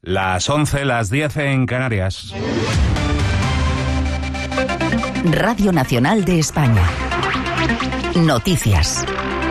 Las 11, las 10 en Canarias. Radio Nacional de España. Noticias.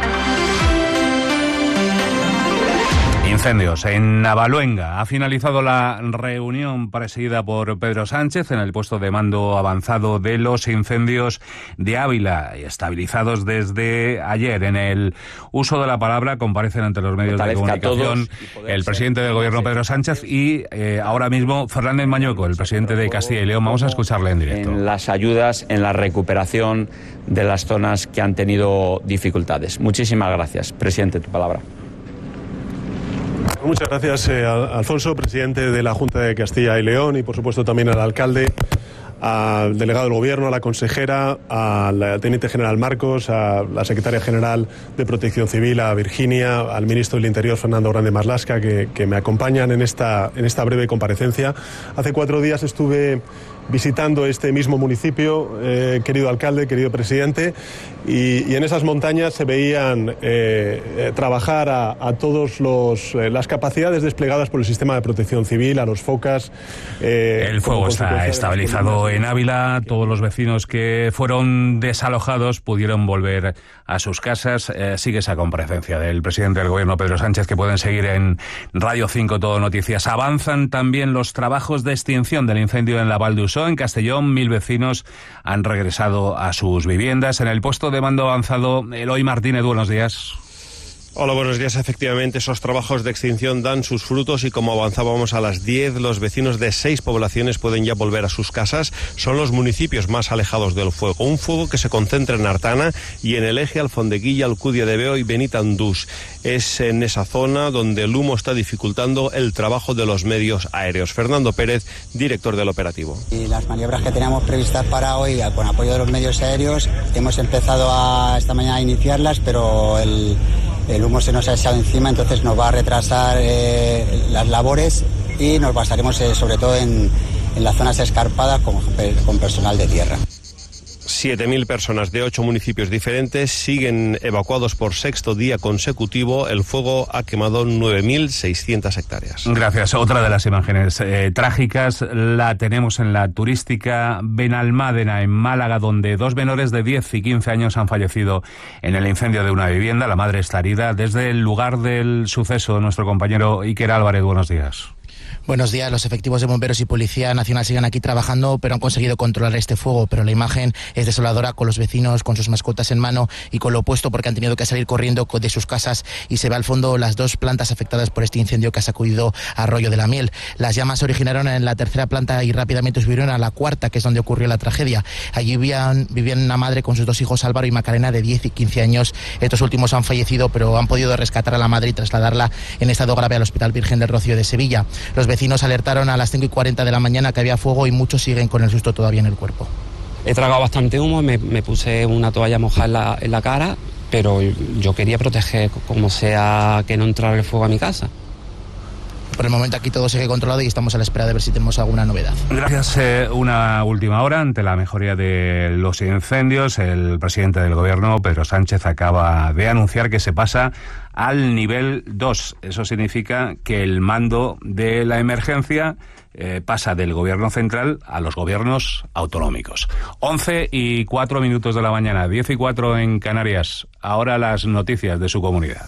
Incendios en Navaluenga. Ha finalizado la reunión presidida por Pedro Sánchez en el puesto de mando avanzado de los incendios de Ávila, estabilizados desde ayer. En el uso de la palabra comparecen ante los medios de comunicación el presidente del Gobierno, Pedro Sánchez, y ahora mismo Fernández Mañueco, el presidente de Castilla y León. Vamos a escucharle en directo. En las ayudas, en la recuperación de las zonas que han tenido dificultades. Muchísimas gracias. Presidente, tu palabra. Muchas gracias, Alfonso, presidente de la Junta de Castilla y León, y por supuesto también al alcalde, al delegado del Gobierno, a la consejera, al teniente general Marcos, a la secretaria general de Protección Civil, a Virginia, al ministro del Interior, Fernando Grande Marlaska, que me acompañan en esta breve comparecencia. Hace 4 días estuve visitando este mismo municipio, querido alcalde, querido presidente, y en esas montañas se veían trabajar a todos las capacidades desplegadas por el sistema de protección civil, a los FOCAS. El fuego está estabilizado en Ávila. Todos los vecinos que fueron desalojados pudieron volver a sus casas. Sigue esa comparecencia del presidente del Gobierno, Pedro Sánchez, que pueden seguir en Radio 5 Todo Noticias. Avanzan también los trabajos de extinción del incendio en la Val d'Usó. En Castellón, 1000 vecinos han regresado a sus viviendas. En el puesto de mando avanzado, Eloy Martínez, buenos días. Hola, buenos días. Efectivamente, esos trabajos de extinción dan sus frutos y como avanzábamos a las 10, los vecinos de 6 poblaciones pueden ya volver a sus casas. Son los municipios más alejados del fuego. Un fuego que se concentra en Artana y en el eje Alfondeguilla, Alcudia de Veo y Benitandús. Es en esa zona donde el humo está dificultando el trabajo de los medios aéreos. Fernando Pérez, director del operativo. Y las maniobras que teníamos previstas para hoy, con apoyo de los medios aéreos, hemos empezado esta mañana a iniciarlas, pero el humo se nos ha echado encima, entonces nos va a retrasar las labores y nos basaremos sobre todo en las zonas escarpadas con personal de tierra. 7.000 personas de 8 municipios diferentes siguen evacuados por 6º día consecutivo. El fuego ha quemado 9.600 hectáreas. Gracias. Otra de las imágenes trágicas la tenemos en la turística Benalmádena, en Málaga, donde 2 menores de 10 y 15 años han fallecido en el incendio de una vivienda. La madre está herida. Desde el lugar del suceso, nuestro compañero Iker Álvarez, buenos días. Buenos días. Los efectivos de bomberos y Policía Nacional siguen aquí trabajando, pero han conseguido controlar este fuego. Pero la imagen es desoladora, con los vecinos con sus mascotas en mano y con lo opuesto, porque han tenido que salir corriendo de sus casas, y se ve al fondo las 2 plantas afectadas por este incendio que ha sacudido Arroyo de la Miel. Las llamas se originaron en la 3ª planta y rápidamente subieron a la 4ª, que es donde ocurrió la tragedia. Allí vivían una madre con sus 2 hijos, Álvaro y Macarena, de 10 y 15 años. Estos últimos han fallecido, pero han podido rescatar a la madre y trasladarla en estado grave al Hospital Virgen del Rocío de Sevilla. Los vecinos alertaron a las 5:40 de la mañana que había fuego y muchos siguen con el susto todavía en el cuerpo. He tragado bastante humo, me puse una toalla mojada en la cara, pero yo quería proteger como sea que no entrara el fuego a mi casa. Por el momento aquí todo sigue controlado y estamos a la espera de ver si tenemos alguna novedad. Gracias. Una última hora. Ante la mejoría de los incendios, el presidente del Gobierno, Pedro Sánchez, acaba de anunciar que se pasa al nivel 2. Eso significa que el mando de la emergencia pasa del Gobierno central a los gobiernos autonómicos. 11:04 de la mañana, 10:04 en Canarias. Ahora las noticias de su comunidad.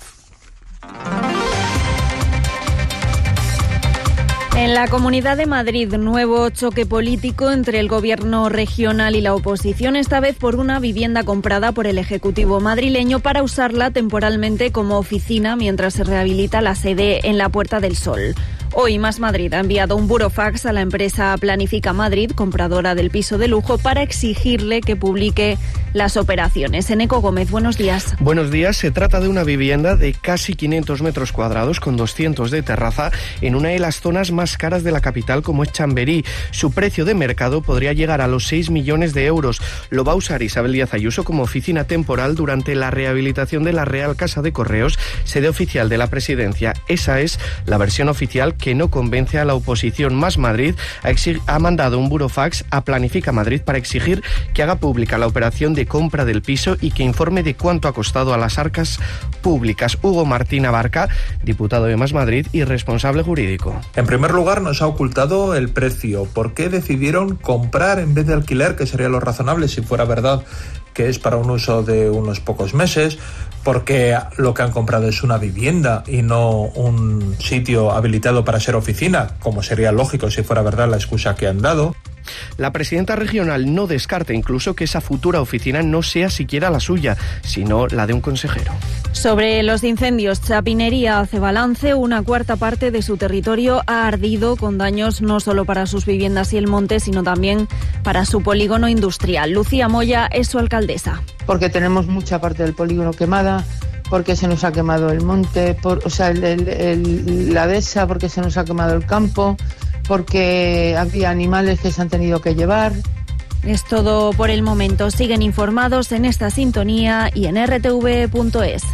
En la Comunidad de Madrid, nuevo choque político entre el gobierno regional y la oposición, esta vez por una vivienda comprada por el Ejecutivo madrileño para usarla temporalmente como oficina mientras se rehabilita la sede en la Puerta del Sol. Hoy Más Madrid ha enviado un burofax a la empresa Planifica Madrid, compradora del piso de lujo, para exigirle que publique las operaciones. Eneco Gómez, buenos días. Buenos días. Se trata de una vivienda de casi 500 metros cuadrados con 200 de terraza en una de las zonas más caras de la capital, como es Chamberí. Su precio de mercado podría llegar a los 6 millones de euros. Lo va a usar Isabel Díaz Ayuso como oficina temporal durante la rehabilitación de la Real Casa de Correos, sede oficial de la presidencia. Esa es la versión oficial que no convence a la oposición. Más Madrid ha mandado un burofax a Planifica Madrid para exigir que haga pública la operación de de compra del piso y que informe de cuánto ha costado a las arcas públicas. Hugo Martín Abarca, diputado de Más Madrid y responsable jurídico. En primer lugar, nos ha ocultado el precio. ¿Por qué decidieron comprar en vez de alquiler, que sería lo razonable si fuera verdad que es para un uso de unos pocos meses? Porque lo que han comprado es una vivienda y no un sitio habilitado para ser oficina, como sería lógico si fuera verdad la excusa que han dado. La presidenta regional no descarta incluso que esa futura oficina no sea siquiera la suya, sino la de un consejero. Sobre los incendios, Chapinería hace balance. Una cuarta parte de su territorio ha ardido, con daños no solo para sus viviendas y el monte, sino también para su polígono industrial. Lucía Moya es su alcaldesa. Porque tenemos mucha parte del polígono quemada, porque se nos ha quemado el monte, la dehesa, porque se nos ha quemado el campo, porque había animales que se han tenido que llevar. Es todo por el momento. Siguen informados en esta sintonía y en rtv.es.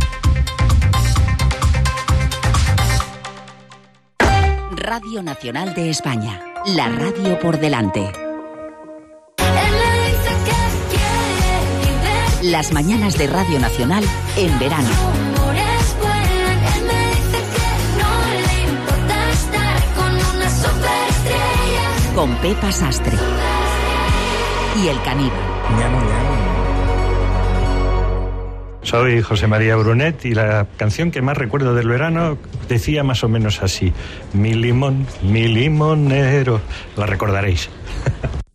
Radio Nacional de España. La radio por delante. Las mañanas de Radio Nacional en verano. Con Pepa Sastre y el caníbal. Soy José María Brunet y la canción que más recuerdo del verano decía más o menos así: mi limón, mi limonero. La recordaréis.